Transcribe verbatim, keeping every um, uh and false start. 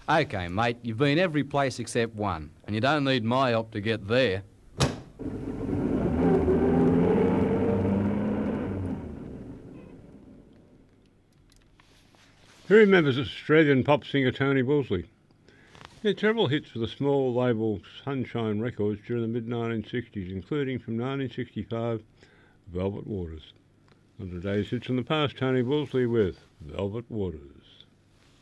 OK, mate, you've been every place except one, and you don't need my help to get there. Who remembers Australian pop singer Tony Wolseley? He had several hits for the small label Sunshine Records during the mid nineteen sixties, including from nineteen sixty-five, Velvet Waters. On today's Hits from the Past, Tony Wolseley with Velvet Waters.